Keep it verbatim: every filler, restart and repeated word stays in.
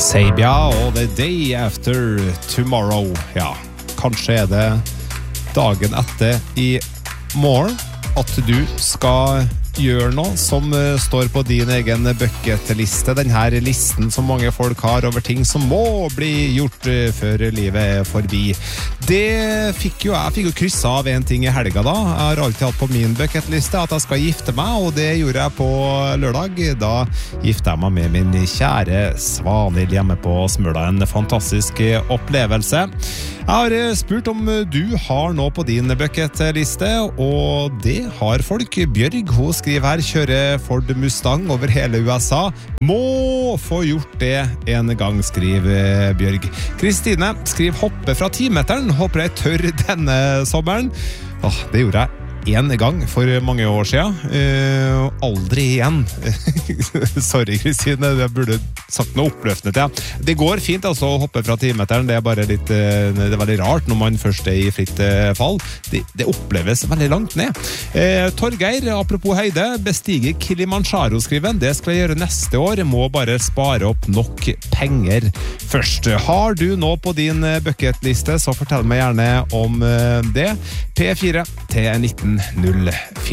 Sabia og The Day After Tomorrow. Ja, kanskje er det dagen etter i morgen at du skal gjøre noe som uh, står på din egen bucketliste. Den her listen som mange folk har over ting som må bli gjort uh, før livet er forbi. Det fikk jo jeg fikk jo krysse av en ting i helga da. Jeg har alltid hatt på min bucketliste at jeg skal gifte meg, og det gjorde jeg på lørdag. Da gifte jeg meg med min kjære Svanhild hjemme på Smøla. En fantastisk opplevelse. Jeg har spurt om du har noe på din bucketliste, og det har folk. Bjørg, hun skriver her, kjører Ford Mustang over hele U S A. Må få gjort det en gang, skriver Bjørg. Kristine skriver hoppe fra timeteren. Håper jeg tør denne sommeren. Åh, det gjorde jeg en gang for mange år siden. Uh, aldri igjen. Sorry, Kristine, jeg burde sagt noe oppløftende til deg. Det går fint altså å hoppe fra timeteren. Det er bare litt uh, det er veldig rart når man først er i fritt uh, fall. Det, det oppleves veldig langt ned. Uh, Torgeir, apropos høyde, bestiger Kilimanjaro, skriver. Det skal jeg gjøre neste år. Jeg må bare spare opp nok penger først. Har du nå på din bucketliste, så fortell meg gjerne om uh, det. P fire T nitten null fire